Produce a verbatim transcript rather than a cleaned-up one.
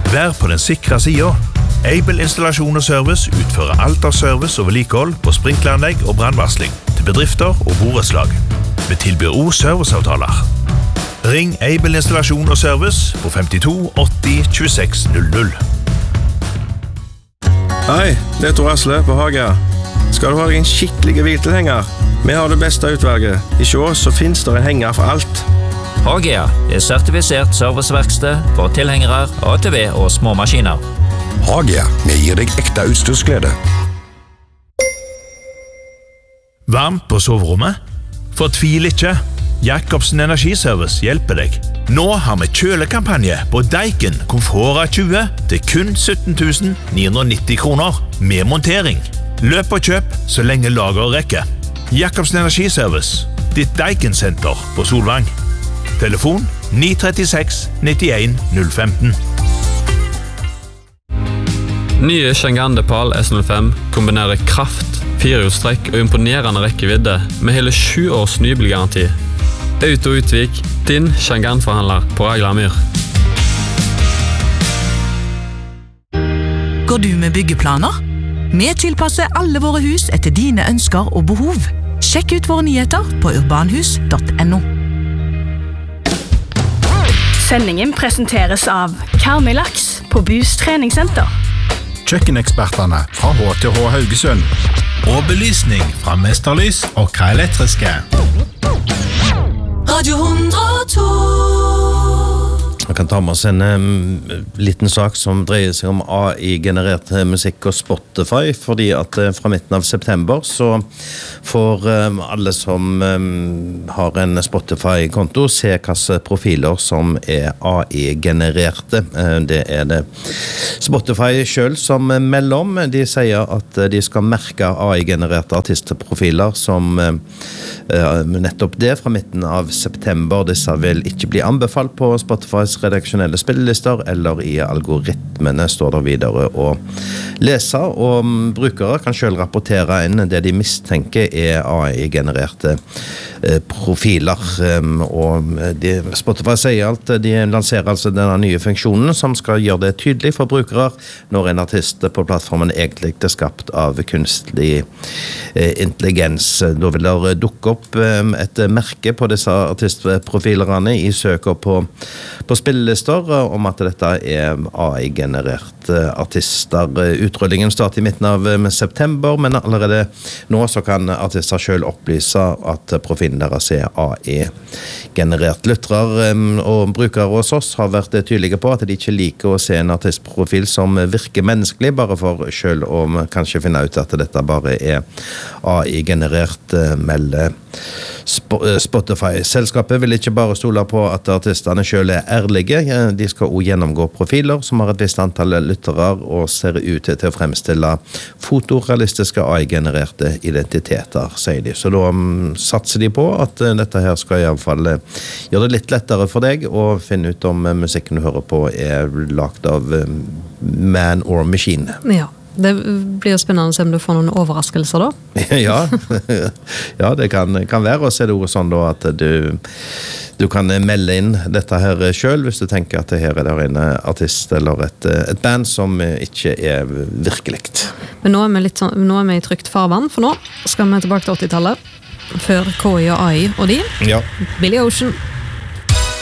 Vær på den sikre siden. Able installasjon og service utfører alt av service og vedlikehold på sprinkleranlegg og brandvarsling til bedrifter og borettslag. Vi tilbyr også serviceavtaler. Ring Able installasjon og service på femtito åtti tjueseks null null. Hei, det er Tor Asle på Hagia. Skal du ha deg en skikkelig biltilhenger? Vi har det beste utvalget. I Sjå så finnes det en henger for alt. Hagia er sertifisert serviceverksted for tilhengere, A T V og små maskiner. Hagia, vi gir deg ekte utstyrsglede. Varmt på soverommet? Fortvil ikke. Jacobsen Energiservice hjelper deg. Nå har vi kjølekampanje på Daikin Komfora tjue til kun sytten tusen ni hundre nitti kroner med montering. Løp og kjøp så lenge lager rekker. Jacobsen Energiservice, ditt Daikin-senter på Solvang. Telefon ni tre seks nittien null femten. Nye Chang'an Depal S null fem kombinerer kraft, firehjulstrekk og imponerende rekkevidde med hele sju års nybilgaranti. Auto Utvik, din Chang'an-forhandler på Aglamyr. Går du med byggeplaner? Vi tilpasser alle våre hus etter dine ønsker og behov. Sjekk ut våre nyheter på urbanhus punktum no. Sendingen presenteres av Karmilaks på Bus treningssenter. Kjøkkenekspertene fra H T H Haugesund. Og belysning fra Mesterlys og K Elektriske. Radio hundre og to. Vi kan ta med oss en um, liten sak som dreier seg om A I-generert musikk og Spotify, fordi at uh, fra midten av september så får um, alle som um, har en Spotify-konto se hvilke profiler som er A I-genererte. Uh, det er det Spotify selv som melder om. De sier at de skal merke A I-genererte artistprofiler som uh, uh, nettopp det fra midten av september. Disse vil ikke bli anbefalt på Spotifys redaksjonelle spillelister eller i algoritmene, står det videre å lese, og brukere kan selv rapportere inn det de mistenker er A I-genererte eh, profiler. Um, og de, Spotify sier at de lanserer altså denne nye funksjonen som skal gjøre det tydelig for brukere når en artist på plattformen egentlig er skapt av kunstig eh, intelligens. Da vil det dukke opp eh, et merke på disse artistprofilerne i søker på, på spillelister om at dette er A I-generert artister. Utrullingen starter i midten av september, men allerede nå så kan artister selv opplyse at profilen deres er A I-generert. Lyttere og brukere hos oss har vært tydelige på at de ikke liker å se en artistprofil som virker menneskelig, bare for selv å kanskje finne ut at dette bare er A I-generert, melder Spotify. Selskapet vil ikke bare stole på at artistene selv er ærlige, de skal også gjennomgå profiler som har et visst antall lyttere og ser ut til å fremstille fotorealistiske A I-genererte identiteter, sier de. Så da um, satser de på at uh, dette her skal i alle fall uh, gjøre det litt lettere for deg å finne ut om uh, musikken du hører på er lagt av uh, man or machine. Ja. Det blir jo spennende å se om du får noen overraskelser da. ja, ja, det kan, kan være, og så er det også sånn da at du, du kan melde inn dette her selv hvis du tenker at det her er der en artist eller et, et band som ikke er virkelikt. Men nå er vi, litt sånn, nå er vi i trygt farvann, for nå skal vi tilbake til åttitallet, før K I og A I og de. Ja. Billy Ocean.